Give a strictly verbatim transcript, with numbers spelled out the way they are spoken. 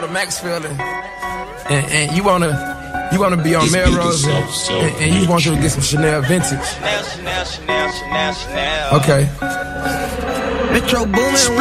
to Maxfield and, and, and you wanna you wanna be on Melrose and, and, and you want to get some Chanel vintage. Chanel, Chanel, Chanel, Chanel, Chanel. Okay. Metro Boomin.